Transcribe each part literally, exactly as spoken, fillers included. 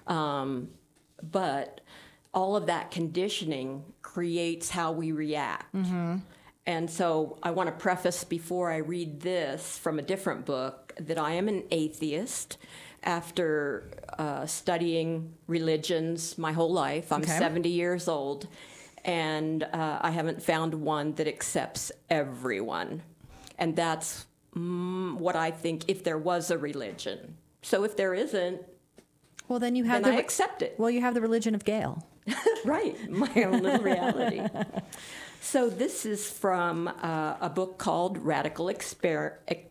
Um, but all of that conditioning creates how we react. Mm-hmm. And so I want to preface before I read this from a different book that I am an atheist after uh, studying religions my whole life. I'm Okay. seventy years old, and uh, I haven't found one that accepts everyone. And that's mm, what I think if there was a religion. So if there isn't, Well, then you have then the I accept it. Well, you have the religion of Gail. Right, my own little reality. So this is from uh, a book called Radical Exper- Ex-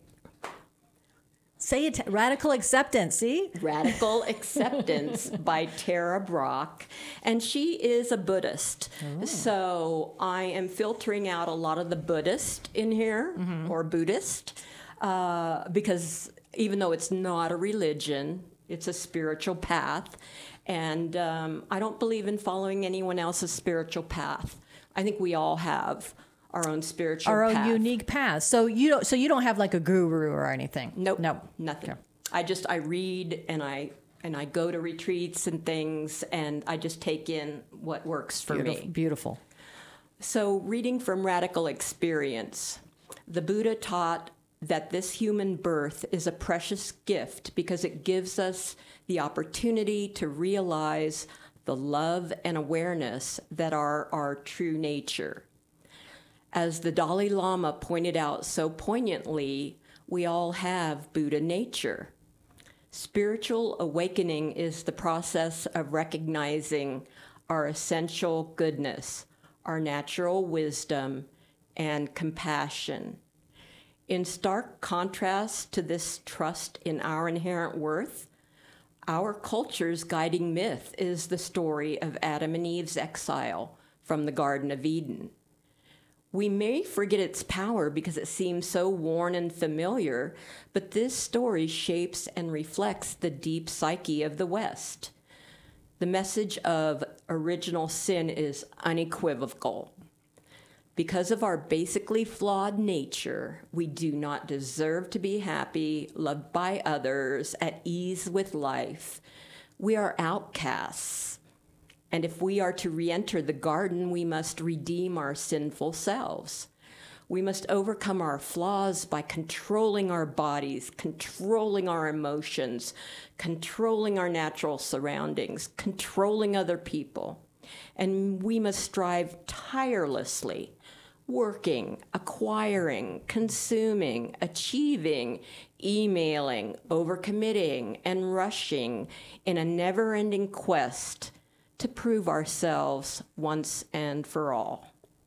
Say it. Radical acceptance. See? Radical Acceptance by Tara Brach, and she is a Buddhist. Oh. So I am filtering out a lot of the Buddhist in here, Mm-hmm. or Buddhist, uh, because even though it's not a religion, it's a spiritual path, and um, I don't believe in following anyone else's spiritual path. I think we all have our own spiritual Our path. own unique path. So you don't. So you don't have like a guru or anything. Nope. No. Nothing. Okay. I just I read and I and I go to retreats and things, and I just take in what works for Beautiful. me. Beautiful. So reading from Radical Experience, the Buddha taught that this human birth is a precious gift because it gives us the opportunity to realize the love and awareness that are our true nature. As the Dalai Lama pointed out so poignantly, we all have Buddha nature. Spiritual awakening is the process of recognizing our essential goodness, our natural wisdom, and compassion. In stark contrast to this trust in our inherent worth, our culture's guiding myth is the story of Adam and Eve's exile from the Garden of Eden. We may forget its power because it seems so worn and familiar, but this story shapes and reflects the deep psyche of the West. The message of original sin is unequivocal. Because of our basically flawed nature, we do not deserve to be happy, loved by others, at ease with life. We are outcasts. And if we are to re-enter the garden, we must redeem our sinful selves. We must overcome our flaws by controlling our bodies, controlling our emotions, controlling our natural surroundings, controlling other people. And we must strive tirelessly, working, acquiring, consuming, achieving, emailing, overcommitting, and rushing in a never-ending quest to prove ourselves once and for all.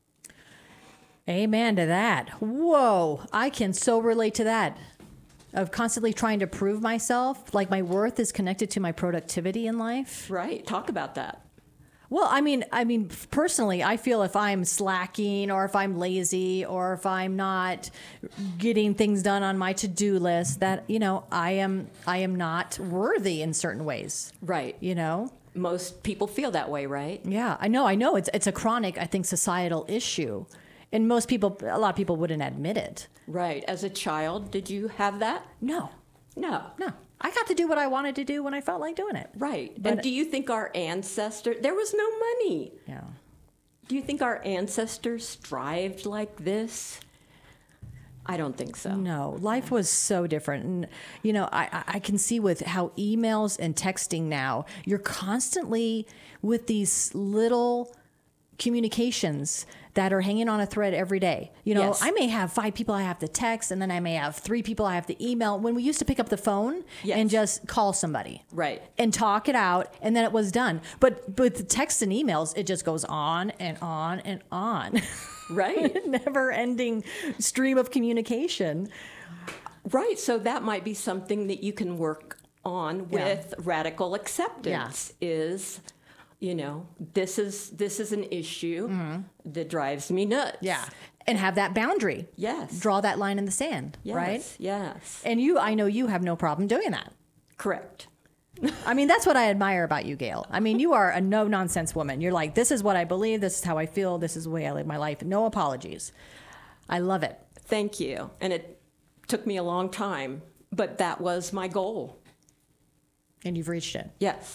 Amen to that. Whoa, I can so relate to that. Of constantly trying to prove myself, like my worth is connected to my productivity in life. Right. Talk about that. Well, I mean, I mean, personally, I feel if I'm slacking or if I'm lazy or if I'm not getting things done on my to-do list, that, you know, I am, I am not worthy in certain ways. Right. You know? Most people feel that way, right? Yeah, I know. I know. It's, it's a chronic, I think, societal issue. And most people, a lot of people wouldn't admit it. Right. As a child, did you have that? No, No. no. I got to do what I wanted to do when I felt like doing it. Right. But- and do you think our ancestors, there was no money. Yeah. Do you think our ancestors strived like this? I don't think so. No, life was so different. And, you know, I, I- I can see with how emails and texting now, you're constantly with these little communications that are hanging on a thread every day. You know, Yes. I may have five people I have to text, and then I may have three people I have to email. When we used to pick up the phone Yes. and just call somebody. Right. And talk it out, and then it was done. But but with the texts and emails, it just goes on and on and on. Right. Never ending stream of communication. Right. So that might be something that you can work on Yeah. with radical acceptance is, you know, this is this is an issue that drives me nuts. Yeah. And have that boundary. Yes. Draw that line in the sand, Yes. right? Yes. And you, I know you have no problem doing that. Correct. I mean, that's what I admire about you, Gail. I mean, you are a no-nonsense woman. You're like, this is what I believe. This is how I feel. This is the way I live my life. No apologies. I love it. Thank you. And it took me a long time, but that was my goal. And you've reached it. Yes.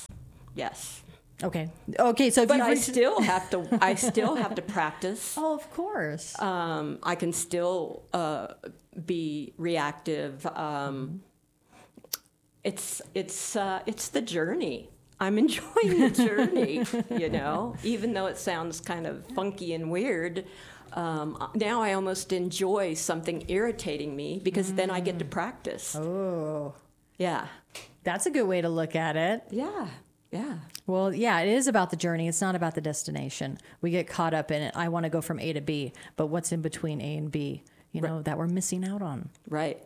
Yes. Okay. Okay. So, if But you I still have to. I still have to practice. oh, of course. Um, I can still uh, be reactive. Um, it's it's uh, it's the journey. I'm enjoying the journey. You know, even though it sounds kind of funky and weird. Um, now I almost enjoy something irritating me because mm. then I get to practice. Oh. Yeah. That's a good way to look at it. Yeah. Yeah. Well, yeah, it is about the journey. It's not about the destination. We get caught up in it. I want to go from A to B, but what's in between A and B, you know, right. that we're missing out on. Right.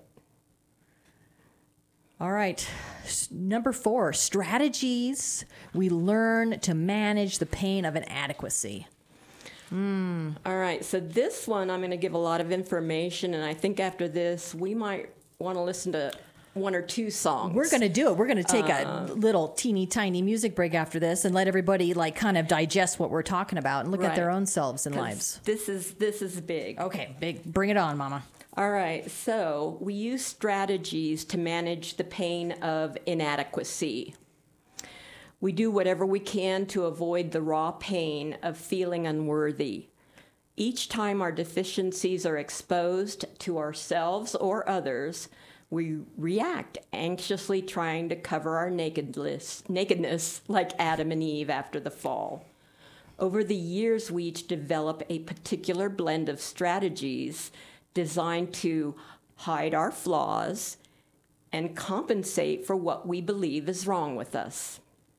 All right. Number four, strategies we learn to manage the pain of inadequacy. Mm. All right. So this one, I'm going to give a lot of information, and I think after this, we might want to listen to one or two songs. We're going to do it. We're going to take uh, a little teeny tiny music break after this and let everybody like kind of digest what we're talking about and look right. at their own selves and lives. This is this is big. Okay, big. Bring it on, Mama. All right. So we use strategies to manage the pain of inadequacy. We do whatever we can to avoid the raw pain of feeling unworthy. Each time our deficiencies are exposed to ourselves or others, we react, anxiously trying to cover our nakedness, nakedness like Adam and Eve after the fall. Over the years, we each develop a particular blend of strategies designed to hide our flaws and compensate for what we believe is wrong with us.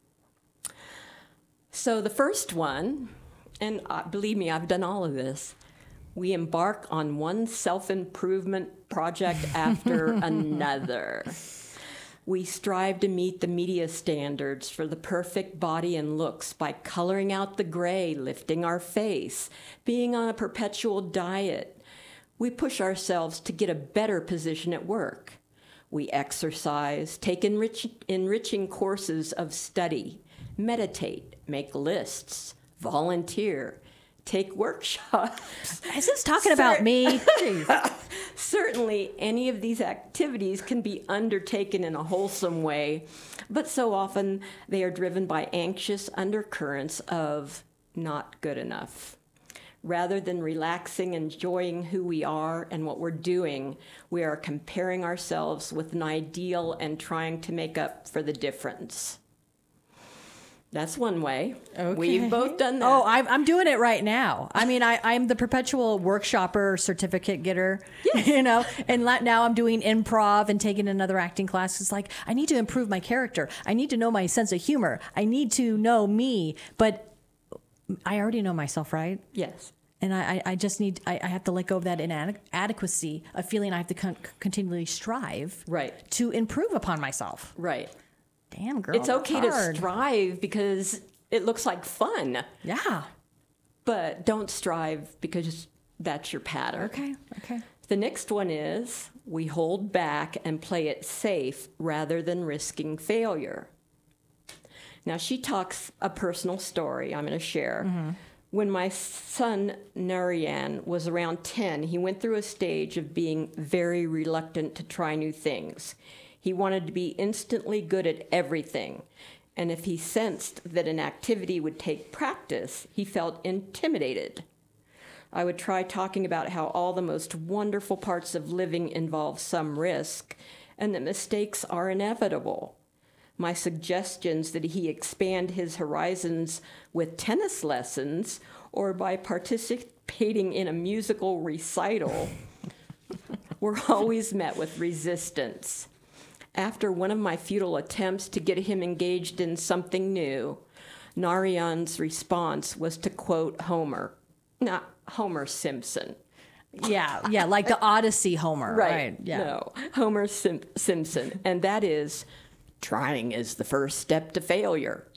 So the first one, and uh, believe me, I've done all of this, we embark on one self-improvement project after another. We strive to meet the media standards for the perfect body and looks by coloring out the gray, lifting our face, being on a perpetual diet. We push ourselves to get a better position at work. We exercise, take enrich- enriching courses of study, meditate, make lists, volunteer, take workshops. Is this talking about me? Certainly, any of these activities can be undertaken in a wholesome way, but so often they are driven by anxious undercurrents of not good enough. Rather than relaxing, enjoying who we are and what we're doing, we are comparing ourselves with an ideal and trying to make up for the difference. That's one way. Okay. We've both done that. Oh, I'm, I'm doing it right now. I mean, I, I'm the perpetual workshopper, certificate getter, yes. you know, and now I'm doing improv and taking another acting class. It's like, I need to improve my character. I need to know my sense of humor. I need to know me, but I already know myself, right? Yes. And I, I just need, I, I have to let go of that inadequacy of feeling I have to con- continually strive right. to improve upon myself. Right. Damn, girl. It's okay hard. to strive because it looks like fun. Yeah. But don't strive because that's your pattern. Okay. Okay. The next one is we hold back and play it safe rather than risking failure. Now, she talks a personal story I'm going to share. Mm-hmm. When my son, Narayan, was around ten, he went through a stage of being very reluctant to try new things. He wanted to be instantly good at everything, and if he sensed that an activity would take practice, he felt intimidated. I would try talking about how all the most wonderful parts of living involve some risk, and that mistakes are inevitable. My suggestions that he expand his horizons with tennis lessons or by participating in a musical recital were always met with resistance. After one of my futile attempts to get him engaged in something new, Narayan's response was to quote Homer, not Homer Simpson. Yeah, yeah, like the Odyssey Homer. Right, right yeah. No, Homer Sim- Simpson. And that is, trying is the first step to failure.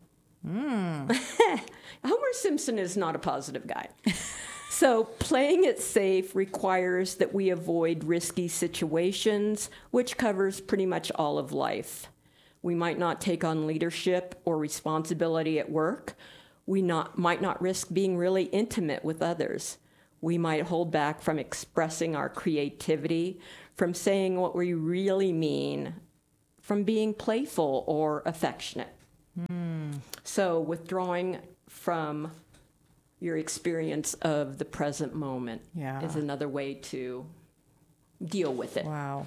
Mm. Homer Simpson is not a positive guy. So playing it safe requires that we avoid risky situations, which covers pretty much all of life. We might not take on leadership or responsibility at work. We not, might not risk being really intimate with others. We might hold back from expressing our creativity, from saying what we really mean, from being playful or affectionate. Mm. So withdrawing from your experience of the present moment Yeah. is another way to deal with it. Wow.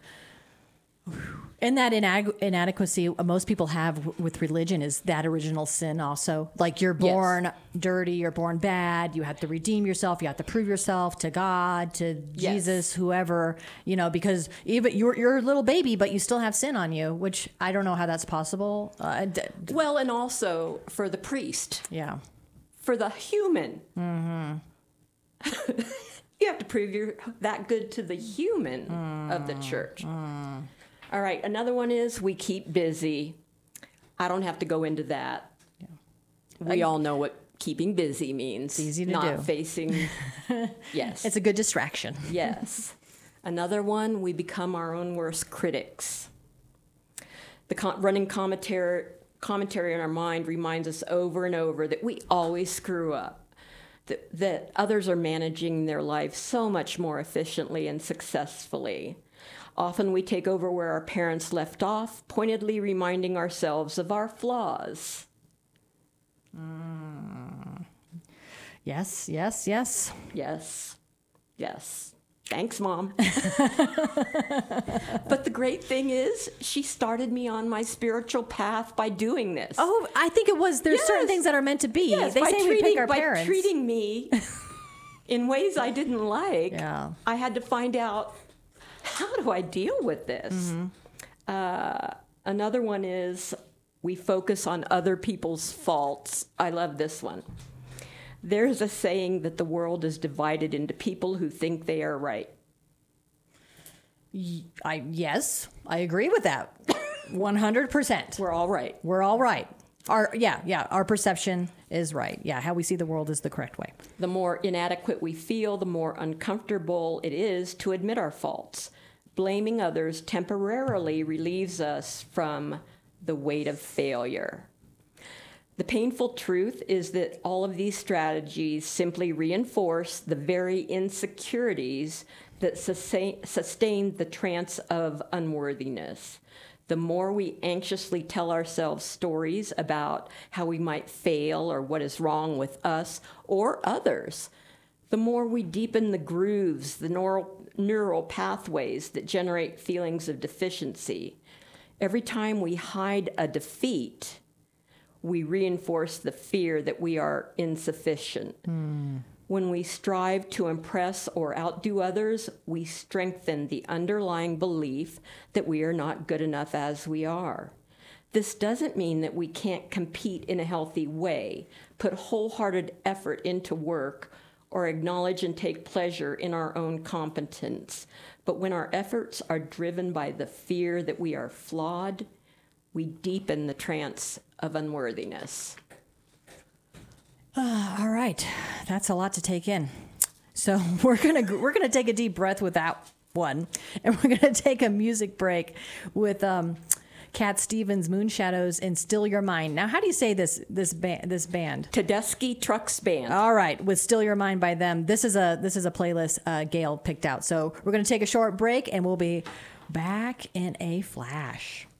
And that inag- inadequacy most people have w- with religion is that original sin also. Like you're born Yes. dirty, you're born bad, you have to redeem yourself, you have to prove yourself to God, to Yes. Jesus, whoever, you know, because even you're, you're a little baby, but you still have sin on you, which I don't know how that's possible. Uh, d- d- Well, and also for the priest, yeah. for the human. Mm-hmm. You have to prove you're that good to the human mm. of the church. Mm. All right, another one is we keep busy. I don't have to go into that. Yeah. We I, all know what keeping busy means. It's easy to not do. facing. Yes. It's a good distraction. Yes. Another one, we become our own worst critics. The con- running commentary, commentary in our mind reminds us over and over that we always screw up, that, that others are managing their lives so much more efficiently and successfully. Often we take over where our parents left off, pointedly reminding ourselves of our flaws. Mm. Yes, yes, yes. Yes, yes. Thanks, Mom. But the great thing is, she started me on my spiritual path by doing this. Oh, I think it was, there's Yes. certain things that are meant to be. Yes, they by say treating, we pick our by parents. treating me in ways I didn't like, Yeah. I had to find out, how do I deal with this? Mm-hmm. Uh, another one is we focus on other people's faults. I love this one. There's a saying that the world is divided into people who think they are right. I yes, I agree with that. one hundred percent. We're all right. We're all right. Our yeah, yeah, our perception is right. Yeah, how we see the world is the correct way. The more inadequate we feel, the more uncomfortable it is to admit our faults. Blaming others temporarily relieves us from the weight of failure. The painful truth is that all of these strategies simply reinforce the very insecurities that sustain, sustain the trance of unworthiness. The more we anxiously tell ourselves stories about how we might fail or what is wrong with us or others, the more we deepen the grooves, the neural, neural pathways that generate feelings of deficiency. Every time we hide a defeat, we reinforce the fear that we are insufficient. Mm. When we strive to impress or outdo others, we strengthen the underlying belief that we are not good enough as we are. This doesn't mean that we can't compete in a healthy way, put wholehearted effort into work, or acknowledge and take pleasure in our own competence. But when our efforts are driven by the fear that we are flawed, we deepen the trance of unworthiness. Uh, all right, that's a lot to take in. So we're gonna we're gonna take a deep breath with that one, and we're gonna take a music break with um, Cat Stevens, Moonshadows, and Still Your Mind. Now, how do you say this this band? This band, Tedeschi Trucks Band. All right, with Still Your Mind by them. This is a this is a playlist uh, Gail picked out. So we're gonna take a short break, and we'll be back in a flash.